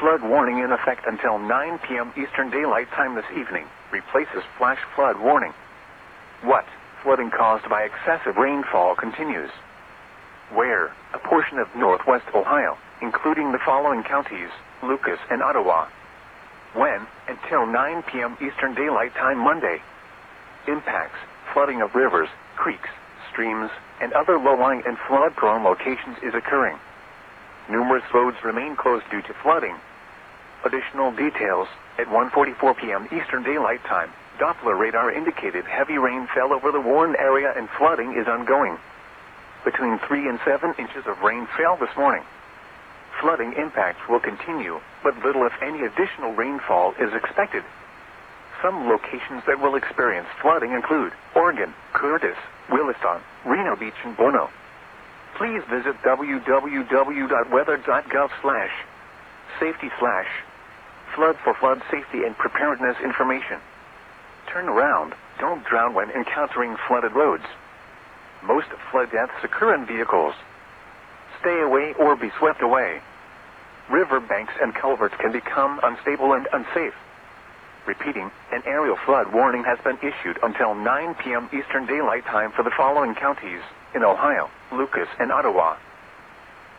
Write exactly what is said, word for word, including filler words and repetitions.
flood warning in effect until nine p m Eastern Daylight Time this evening replaces flash flood warning. What? Flooding caused by excessive rainfall continues. Where? A portion of northwest Ohio, including the following counties, Lucas and Ottawa. When? Until nine p m Eastern Daylight Time Monday. Impacts: flooding of rivers, creeks, streams, and other low-lying and flood-prone locations is occurring. Numerous roads remain closed due to flooding. Additional details: at one forty-four p m Eastern Daylight Time, Doppler radar indicated heavy rain fell over the Warren area and flooding is ongoing. Between three and seven inches of rain fell this morning. Flooding impacts will continue, but little if any additional rainfall is expected. Some locations that will experience flooding include Oregon, Curtis, Williston, Reno Beach, and Bono. Please visit w w w dot weather dot gov slash safety slash flood for flood safety and preparedness information. Turn around. Don't drown when encountering flooded roads. Most flood deaths occur in vehicles. Stay away or be swept away. River banks and culverts can become unstable and unsafe. Repeating, an aerial flood warning has been issued until nine p m Eastern Daylight Time for the following counties in Ohio, Lucas, and Ottawa.